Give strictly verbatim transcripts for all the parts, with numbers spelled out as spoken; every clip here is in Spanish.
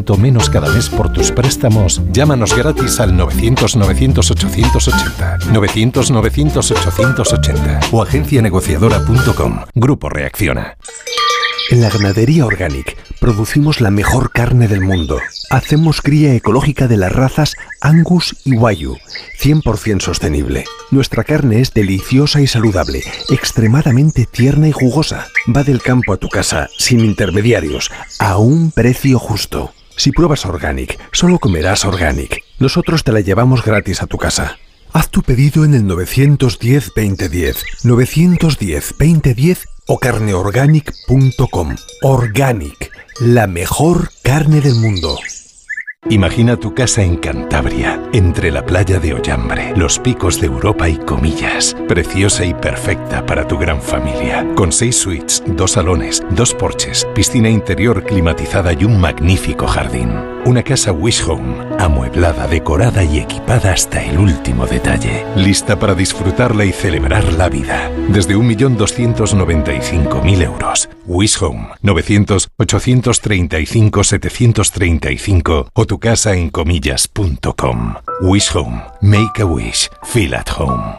ciento menos cada mes por tus préstamos, llámanos gratis al novecientos novecientos ochocientos ochenta, novecientos novecientos ochocientos ochenta o agencia negociadora punto com. Grupo Reacciona. En la ganadería Organic producimos la mejor carne del mundo. Hacemos cría ecológica de las razas Angus y Wagyu, cien por ciento sostenible. Nuestra carne es deliciosa y saludable, extremadamente tierna y jugosa. Va del campo a tu casa, sin intermediarios, a un precio justo. Si pruebas Organic, solo comerás Organic. Nosotros te la llevamos gratis a tu casa. Haz tu pedido en el novecientos diez veinte diez, novecientos diez veinte diez o carneorganic punto com. Organic, la mejor carne del mundo. Imagina tu casa en Cantabria, entre la playa de Ollambre, los picos de Europa y Comillas. Preciosa y perfecta para tu gran familia. Con seis suites, dos salones, dos porches, piscina interior climatizada y un magnífico jardín. Una casa Wish Home, amueblada, decorada y equipada hasta el último detalle. Lista para disfrutarla y celebrar la vida. Desde un millón doscientos noventa y cinco mil euros. Wish Home, novecientos ochocientos treinta y cinco setecientos treinta y cinco o tu casa en comillas punto com. Wish Home. Make a wish. Feel at home.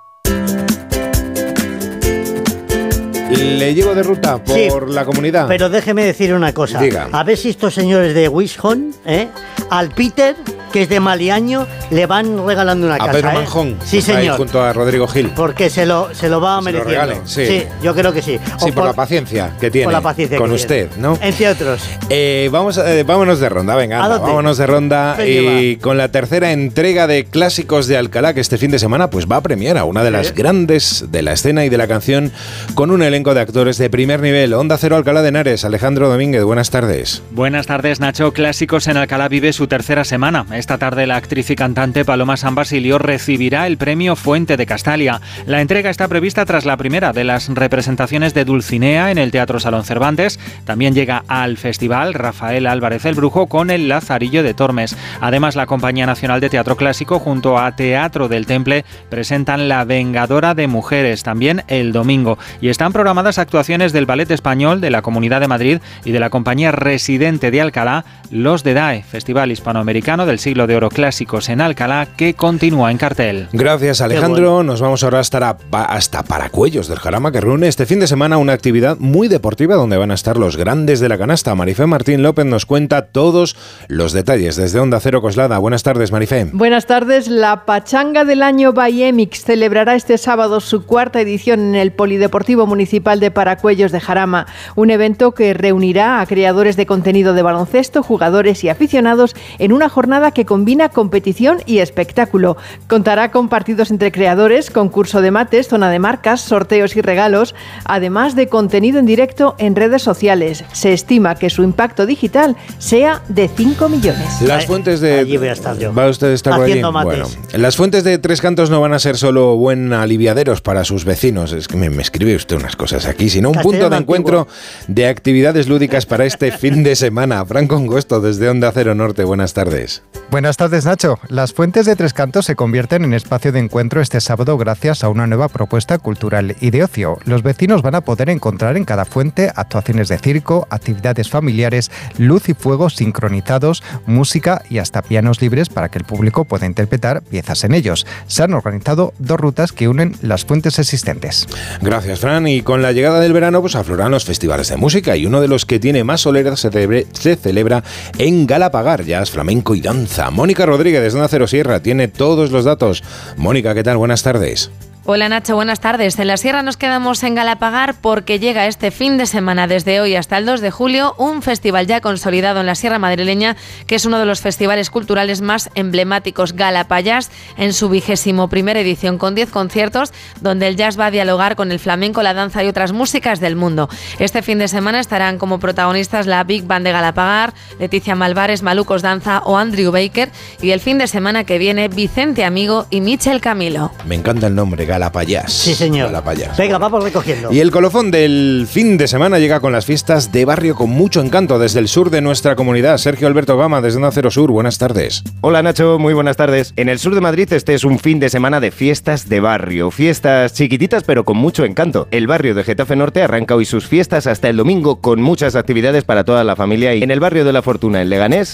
Le llevo de ruta por Sí, la comunidad. Pero déjeme decir una cosa. Diga. A ver si estos señores de Wishon, ¿eh? al Peter, que es de Maliaño, le van regalando una a casa. Pedro ¿eh? Manjón. Sí, está ahí señor. junto a Rodrigo Gil. Porque se lo, se lo va Se lo mereciendo. regalen, sí. yo creo que sí. Sí, O por, la paciencia que tiene por la paciencia con que usted, tiene. ¿no? Entre otros. Eh, vamos, eh, vámonos de ronda, venga, ¿A anda, dónde? vámonos de ronda Venga, y con la tercera entrega de Clásicos de Alcalá, que este fin de semana pues va a premiar a una de las ¿Eh? grandes de la escena y de la canción, con un elenco de actores de primer nivel. Onda Cero Alcalá de Henares, Alejandro Domínguez, buenas tardes. Buenas tardes, Nacho. Clásicos en Alcalá vive su tercera semana. Esta tarde la actriz y cantante Paloma San Basilio recibirá el premio Fuente de Castalia. La entrega está prevista tras la primera de las representaciones de Dulcinea en el Teatro Salón Cervantes. También llega al festival Rafael Álvarez el Brujo con el Lazarillo de Tormes. Además, la Compañía Nacional de Teatro Clásico junto a Teatro del Temple presentan La Vengadora de Mujeres también el domingo. Y están programadas actuaciones del Ballet Español, de la Comunidad de Madrid y de la Compañía Residente de Alcalá, Los de D A E, Festival Hispanoamericano del Siglo de Oro Clásicos en Alcalá, que continúa en cartel. Gracias, Alejandro. Bueno. Nos vamos ahora hasta, hasta Paracuellos del Jarama, que reúne este fin de semana una actividad muy deportiva donde van a estar los grandes de la canasta. Marifé Martín López nos cuenta todos los detalles desde Onda Cero Coslada. Buenas tardes, Marifé. Buenas tardes. La Pachanga del Año Bayemix celebrará este sábado su cuarta edición en el Polideportivo Municipal de Paracuellos de Jarama, un evento que reunirá a creadores de contenido de baloncesto, jugadores y aficionados en una jornada que combina competición y espectáculo. Contará con partidos entre creadores, concurso de mates, zona de marcas, sorteos y regalos, además de contenido en directo en redes sociales. Se estima que su impacto digital sea de cinco millones. Las fuentes de... Allí voy a estar yo. ¿Va usted a estar Haciendo allí? mates. Bueno, las fuentes de Tres Cantos no van a ser solo buen aliviaderos para sus vecinos. Es que me, me escribe usted unas cosas aquí, sino un Castellano punto de antiguo. encuentro de actividades lúdicas para este fin de semana. Franco Angosto, desde Onda Cero Norte, buenas tardes. Buenas tardes, Nacho. Las fuentes de Tres Cantos se convierten en espacio de encuentro este sábado gracias a una nueva propuesta cultural y de ocio. Los vecinos van a poder encontrar en cada fuente actuaciones de circo, actividades familiares, luz y fuego sincronizados, música y hasta pianos libres para que el público pueda interpretar piezas en ellos. Se han organizado dos rutas que unen las fuentes existentes. Gracias, Fran. Y con la llegada del verano pues afloran los festivales de música y uno de los que tiene más solera se, celebre, se celebra en Galapagar, jazz, flamenco y danza. Mónica Rodríguez, desde Onda Cero Sierra, tiene todos los datos. Mónica, ¿qué tal? Buenas tardes. Hola Nacho, buenas tardes. En la Sierra nos quedamos en Galapagar porque llega este fin de semana, desde hoy hasta el dos de julio, un festival ya consolidado en la Sierra madrileña, que es uno de los festivales culturales más emblemáticos, Galapajazz, en su vigésimo primera edición, con diez conciertos, donde el jazz va a dialogar con el flamenco, la danza y otras músicas del mundo. Este fin de semana estarán como protagonistas la Big Band de Galapagar, Leticia Malvares, Malucos Danza o Andrew Baker, y el fin de semana que viene, Vicente Amigo y Michel Camilo. Me encanta el nombre, Galapajazz. Sí, señor. Galapajazz. Venga, vamos recogiendo. Y el colofón del fin de semana llega con las fiestas de barrio con mucho encanto desde el sur de nuestra comunidad. Sergio Alberto Gama, desde Onda Cero Sur, buenas tardes. Hola Nacho, muy buenas tardes. En el sur de Madrid este es un fin de semana de fiestas de barrio. Fiestas chiquititas pero con mucho encanto. El barrio de Getafe Norte arranca hoy sus fiestas hasta el domingo con muchas actividades para toda la familia y en el barrio de La Fortuna, en Leganés,